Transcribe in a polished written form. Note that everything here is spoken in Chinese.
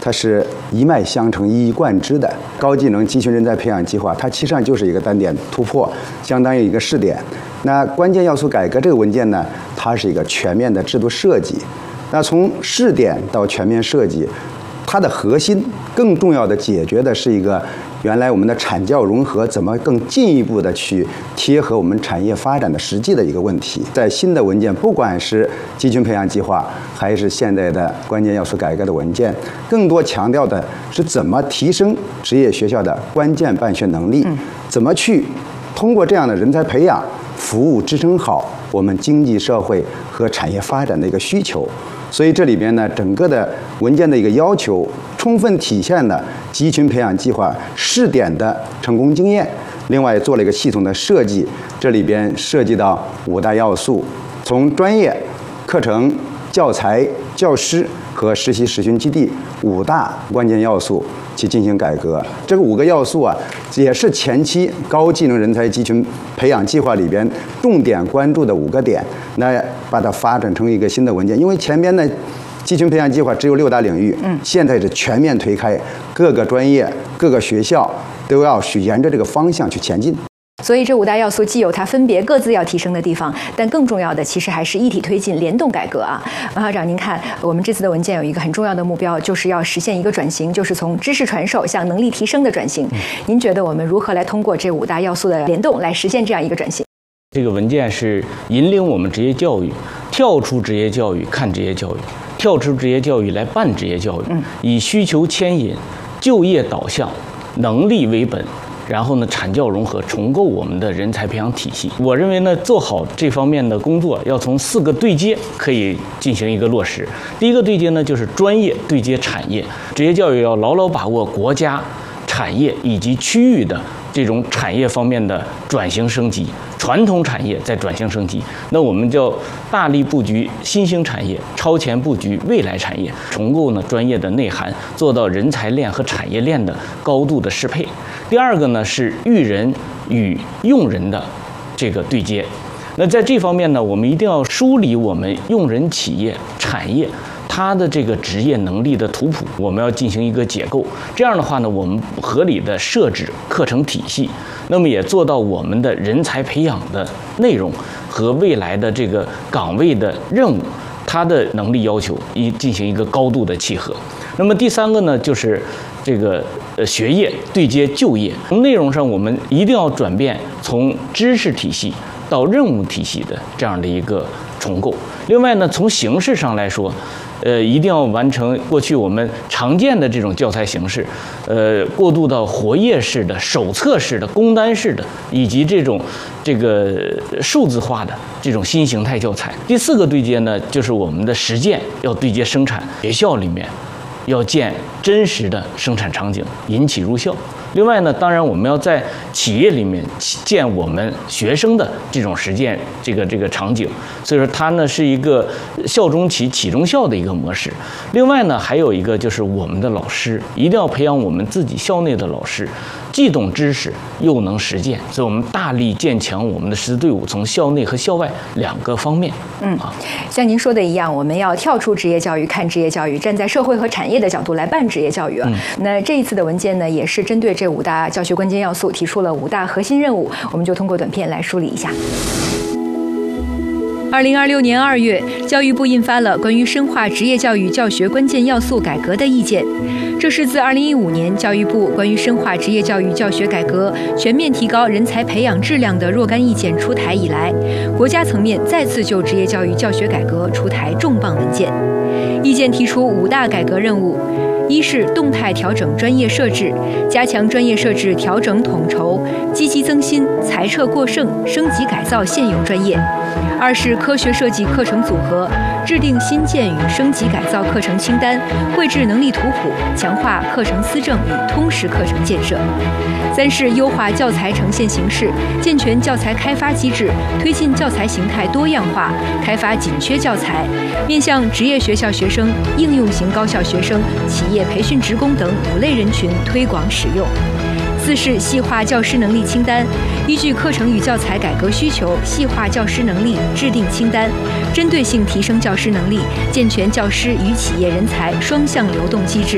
它是一脉相承、一以贯之的。高技能集群人才培养计划，它其实上就是一个单点突破，相当于一个试点。那关键要素改革这个文件呢，它是一个全面的制度设计。那从试点到全面设计，它的核心更重要的解决的是一个原来我们的产教融合怎么更进一步的去贴合我们产业发展的实际的一个问题。在新的文件，不管是集群培养计划，还是现在的关键要素改革的文件，更多强调的是怎么提升职业学校的关键办学能力，怎么去通过这样的人才培养，服务支撑好我们经济社会和产业发展的一个需求。所以这里边呢，整个的文件的一个要求，充分体现了集群培养计划试点的成功经验。另外做了一个系统的设计，这里边涉及到5大要素，从专业、课程、教材、教师和实习实训基地5大关键要素去进行改革。这个5个要素啊，也是前期高技能人才集群培养计划里边重点关注的5个点。那把它发展成一个新的文件，因为前边的集群培养计划只有6大领域，现在是全面推开，各个专业、各个学校都要去沿着这个方向去前进。 所以这5大要素既有它分别各自要提升的地方，但更重要的其实还是一体推进、联动改革啊。王校长，您看我们这次的文件有一个很重要的目标，就是要实现一个转型，就是从知识传授向能力提升的转型。您觉得我们如何来通过这5大要素的联动来实现这样一个转型？ 这个文件是引领我们职业教育跳出职业教育看职业教育，跳出职业教育来办职业教育，以需求牵引、就业导向、能力为本，然后呢，产教融合，重构我们的人才培养体系。我认为呢，做好这方面的工作，要从4个对接可以进行一个落实。第一个对接呢，就是专业对接产业，职业教育要牢牢把握国家、产业以及区域的这种产业方面的转型升级，传统产业在转型升级，那我们就大力布局新兴产业，超前布局未来产业，重构呢专业的内涵，做到人才链和产业链的高度的适配。第二个呢是育人与用人的这个对接。那在这方面呢，我们一定要梳理我们用人企业、产业它的这个职业能力的图谱，我们要进行一个解构。这样的话呢，我们合理的设置课程体系，那么也做到我们的人才培养的内容和未来的这个岗位的任务，它的能力要求进行一个高度的契合。那么第三个呢，就是这个学业对接就业，从内容上我们一定要转变从知识体系到任务体系的这样的一个重构。另外呢，从形式上来说，一定要完成过去我们常见的这种教材形式，过渡到活页式的、手册式的、工单式的，以及这个数字化的这种新形态教材。第4个对接呢，就是我们的实践要对接生产，学校里面要建真实的生产场景，引起入校。另外呢，当然我们要在企业里面建我们学生的这种实践这个场景，所以说它呢是一个校中企、企中校的一个模式。另外呢，还有一个就是我们的老师一定要培养我们自己校内的老师，既懂知识又能实践，所以我们大力建强我们的师资队伍，从校内和校外2个方面。 像您说的一样，我们要跳出职业教育看职业教育，站在社会和产业的角度来办职业教育。那这一次的文件呢，也是针对这5大教学关键要素提出了5大核心任务，我们就通过短片来梳理一下。2026年2月，教育部印发了关于深化职业教育教学关键要素改革的意见。这是自2015年教育部关于深化职业教育教学改革、全面提高人才培养质量的若干意见出台以来，国家层面再次就职业教育教学改革出台重磅文件。意见提出5大改革任务。一是动态调整专业设置，加强专业设置调整统筹，积极增新、裁撤过剩、升级改造现有专业；二是科学设计课程组合，制定新建与升级改造课程清单，绘制能力图谱，强化课程思政与通识课程建设；三是优化教材呈现形式，健全教材开发机制，推进教材形态多样化，开发紧缺教材，面向职业学校学生、应用型高校学生、企业培训职工等5类人群推广使用。四是细化教师能力清单，依据课程与教材改革需求，细化教师能力，制定清单，针对性提升教师能力，健全教师与企业人才双向流动机制。